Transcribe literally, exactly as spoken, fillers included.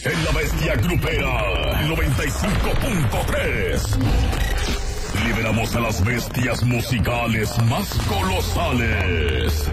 en la bestia grupera noventa y cinco punto tres. Liberamos a las bestias musicales más colosales.